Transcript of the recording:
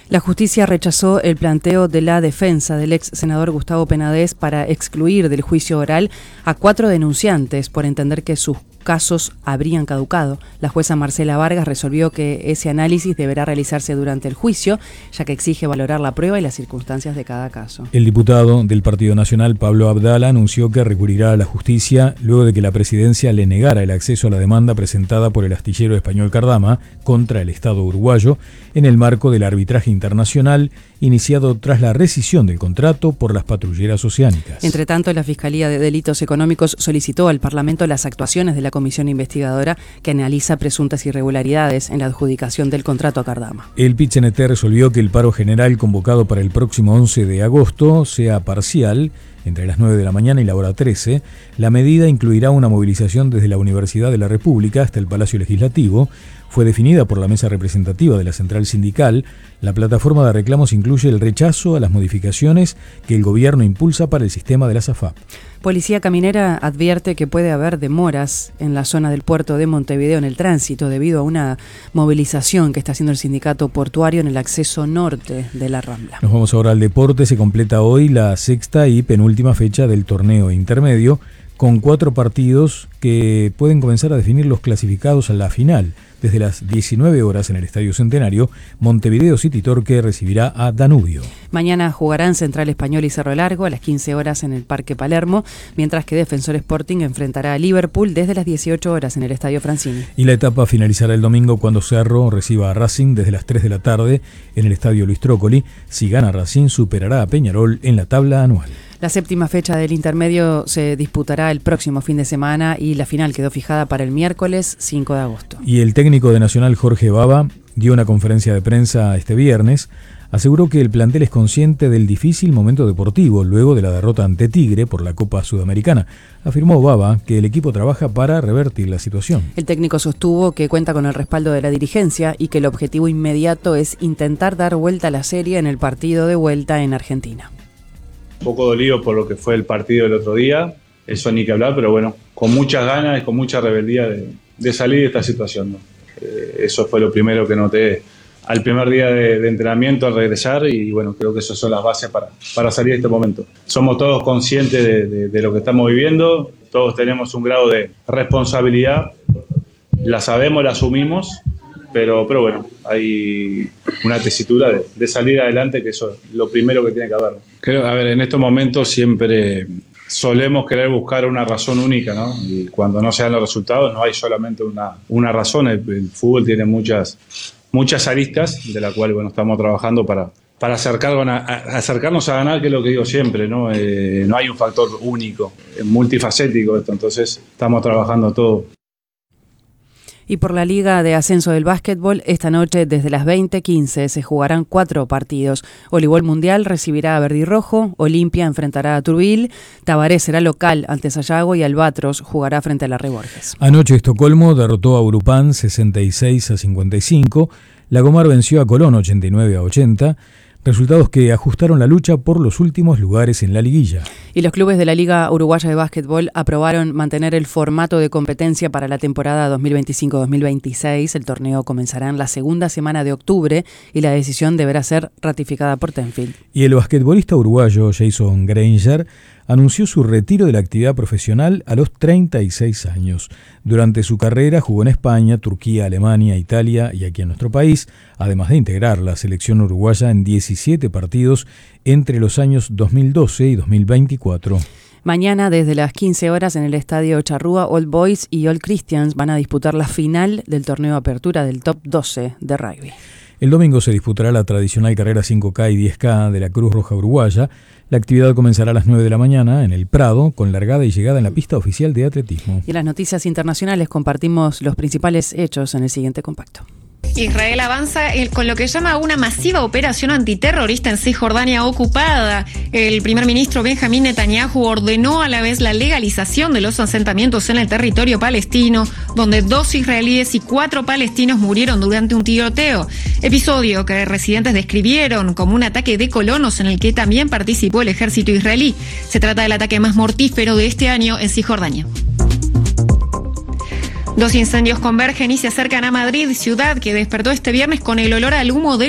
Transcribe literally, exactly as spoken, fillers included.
La justicia rechazó el planteo de la defensa del ex senador Gustavo Penades para excluir del juicio oral a cuatro denunciantes por entender que sus casos habrían caducado. La jueza Marcela Vargas resolvió que ese análisis deberá realizarse durante el juicio, ya que exige valorar la prueba y las circunstancias de cada caso. El diputado del Partido Nacional, Pablo Abdala, anunció que recurrirá a la justicia luego de que la presidencia le negara el acceso a la demanda presentada por el astillero español Cardama contra el Estado uruguayo en el marco del arbitraje internacional iniciado tras la rescisión del contrato por las patrulleras oceánicas. Entre tanto, la Fiscalía de Delitos Económicos solicitó al Parlamento las actuaciones de la comisión investigadora que analiza presuntas irregularidades en la adjudicación del contrato a Cardama. El P I C N T resolvió que el paro general convocado para el próximo once de agosto sea parcial, entre las nueve de la mañana y la hora trece. La medida incluirá una movilización desde la Universidad de la República hasta el Palacio Legislativo. Fue definida por la mesa representativa de la central sindical. La plataforma de reclamos incluye el rechazo a las modificaciones que el gobierno impulsa para el sistema de la SAFAP. Policía Caminera advierte que puede haber demoras en la zona del puerto de Montevideo en el tránsito debido a una movilización que está haciendo el sindicato portuario en el acceso norte de la Rambla. Nos vamos ahora al deporte. Se completa hoy la sexta y penúltima fecha del torneo intermedio, con cuatro partidos que pueden comenzar a definir los clasificados a la final. Desde las diecinueve horas en el Estadio Centenario, Montevideo City Torque recibirá a Danubio. Mañana jugarán Central Español y Cerro Largo a las quince horas en el Parque Palermo, mientras que Defensor Sporting enfrentará a Liverpool desde las dieciocho horas en el Estadio Francini. Y la etapa finalizará el domingo cuando Cerro reciba a Racing desde las tres de la tarde en el Estadio Luis Trócoli. Si gana Racing, superará a Peñarol en la tabla anual. La séptima fecha del intermedio se disputará el próximo fin de semana y la final quedó fijada para el miércoles cinco de agosto. Y el técnico de Nacional, Jorge Baba, dio una conferencia de prensa este viernes. Aseguró que el plantel es consciente del difícil momento deportivo luego de la derrota ante Tigre por la Copa Sudamericana. Afirmó Baba que el equipo trabaja para revertir la situación. El técnico sostuvo que cuenta con el respaldo de la dirigencia y que el objetivo inmediato es intentar dar vuelta a la serie en el partido de vuelta en Argentina. Un poco dolido por lo que fue el partido del otro día, eso ni que hablar, pero bueno, con muchas ganas y con mucha rebeldía de, de salir de esta situación, ¿no? Eh, eso fue lo primero que noté al primer día de, de entrenamiento al regresar y bueno, creo que esas son las bases para, para salir de este momento. Somos todos conscientes de, de, de lo que estamos viviendo, todos tenemos un grado de responsabilidad, la sabemos, la asumimos, pero, pero bueno, hay una tesitura de, de salir adelante, que eso es lo primero que tiene que haber. Creo, a ver, en estos momentos siempre solemos querer buscar una razón única, ¿no? Y cuando no se dan los resultados no hay solamente una, una razón. El, el fútbol tiene muchas, muchas aristas, de la cual bueno, estamos trabajando para, para acercarnos, a, a acercarnos a ganar, que es lo que digo siempre, ¿no? Eh, no hay un factor único, es multifacético esto, entonces estamos trabajando todo. Y por la Liga de Ascenso del Básquetbol, esta noche desde las veinte quince se jugarán cuatro partidos. Voleibol Mundial recibirá a Verde y Rojo, Olimpia enfrentará a Turbil, Tabaré será local ante Sayago y Albatros jugará frente a la Reborges. Anoche Estocolmo derrotó a Urupán sesenta y seis a cincuenta y cinco, Lagomar venció a Colón ochenta y nueve a ochenta, resultados que ajustaron la lucha por los últimos lugares en la liguilla. Y los clubes de la Liga Uruguaya de Básquetbol aprobaron mantener el formato de competencia para la temporada dos mil veinticinco dos mil veintiséis. El torneo comenzará en la segunda semana de octubre y la decisión deberá ser ratificada por Tenfield. Y el basquetbolista uruguayo Jason Granger anunció su retiro de la actividad profesional a los treinta y seis años. Durante su carrera jugó en España, Turquía, Alemania, Italia y aquí en nuestro país, además de integrar la selección uruguaya en diecisiete partidos entre los años dos mil doce y dos mil veinticuatro. Mañana desde las quince horas en el Estadio Charrúa, Old Boys y Old Christians van a disputar la final del torneo Apertura del Top doce de rugby. El domingo se disputará la tradicional carrera cinco K y diez K de la Cruz Roja Uruguaya. La actividad comenzará a las nueve de la mañana en el Prado, con largada y llegada en la pista oficial de atletismo. Y en las noticias internacionales compartimos los principales hechos en el siguiente compacto. Israel avanza con lo que llama una masiva operación antiterrorista en Cisjordania ocupada. El primer ministro Benjamín Netanyahu ordenó a la vez la legalización de los asentamientos en el territorio palestino, donde dos israelíes y cuatro palestinos murieron durante un tiroteo. Episodio que residentes describieron como un ataque de colonos en el que también participó el ejército israelí. Se trata del ataque más mortífero de este año en Cisjordania. Dos incendios convergen y se acercan a Madrid, ciudad que despertó este viernes con el olor al humo de